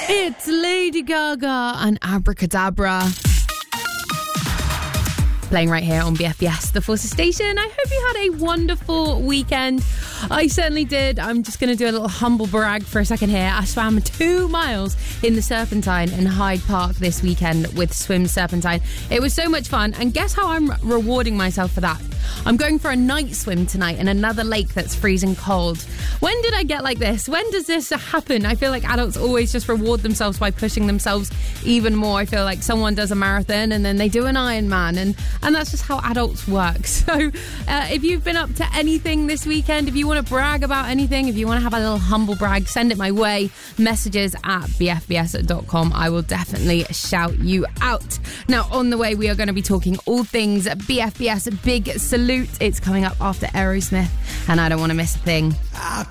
It's Lady Gaga and Abracadabra. Playing right here on BFBS, the Forces Station. I hope you had a wonderful weekend. I certainly did. I'm just going to do a little humble brag for a second here. I swam 2 miles in the Serpentine in Hyde Park this weekend with Swim Serpentine. It was so much fun. And guess how I'm rewarding myself for that? I'm going for a night swim tonight in another lake that's freezing cold. When did I get like this? When does this happen? I feel like adults always just reward themselves by pushing themselves even more. I feel like someone does a marathon and then they do an Ironman, and that's just how adults work. So if you've been up to anything this weekend, if you want to brag about anything, if you want to have a little humble brag, send it my way. Messages at bfbs.com. I will definitely shout you out. Now, on the way, we are going to be talking all things BFBS Big Salute. It's coming up after Aerosmith, and I don't want to miss a thing.